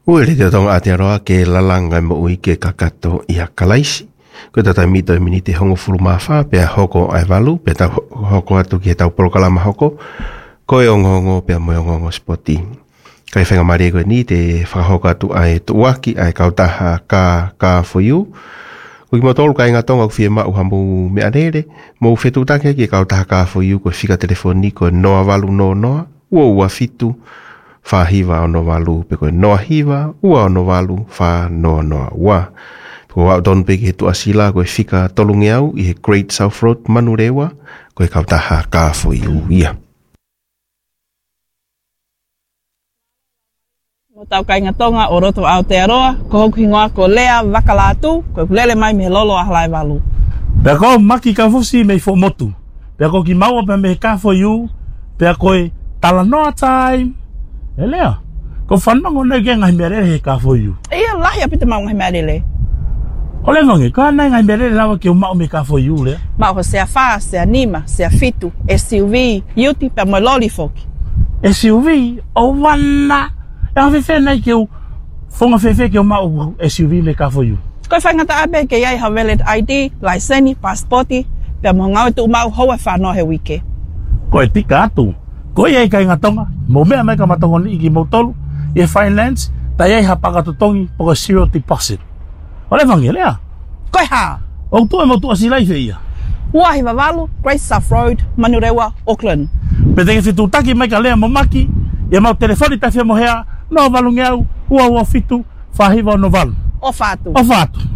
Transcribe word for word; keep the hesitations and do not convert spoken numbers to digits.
Ue le te tonga Aotearoa ke lalanga mo ui ke kakato i a kalaisi. Ko tata mito e minite hongo furu mawha, pea hoko ai walu, pea tau hoko atu ki e tau polokalama hoko, ko e ongongo pea mo e ongongo spoti. Kai whenga maria koe ni te whakahoko atu ai tuaki ai kautaha ka ka for you. Ko ki mo tolu kai ngatonga ku fie mau hamu me anere, mo fetu take ki kautaha ka for you ko fika telefoni ko noa walu no noa, ua ua fitu, fa hiva o no walu, pe koe noa hiva, ua o no walu, fa noa noa ua. Ko au tonu peke he tu asila koe fika tolungi au i he Great South Road manurewa, koe kautaha ka for you ia. Mo tau kai ngatonga o roto Aotearoa, ko hoku hingoa ko lea wakalatu, ko kulele mai me lolo ahlai walu. Pea ko maki ka fosi me fo motu. Pea ko ki maua pe me ka for you, pea koe talanoa time. E lea, ko whanmango nei ke ngai merere he ka for you. Ia lahi apita mau ngai merele. Ole ngongi, ko anai ngai merere lawa ki o mau me ka for you lea. Mau ko sea wha, sea nima, sea fitu, S U V, yuti pe mo loli foki. S U V, o wana. E a fefe nei ki o, fonga fefe ki o mau S U V me ka for you. Koe whangata abe ke iai ha valid I D, laiseni, passporti, pe mo ngau tu mau hoa whanau he wike. Koe tika atu. Koe iai kai ngatonga, mo mea mai ka matongo ni iki mo tolu, i finance, ta iai ha pakatotongi po ka zero deposit. Ole vangi lea? Koe ha? O tu e mo tu asilai fe ia. Wahi wawalu, Great South Road, Manurewa, Auckland. Pe teke fitu taki mai ka lea mo maki, ia mau telefoni ta fia mo hea, no valungi au, ua ua fitu, whahiva o no valu. O fatu. O fatu.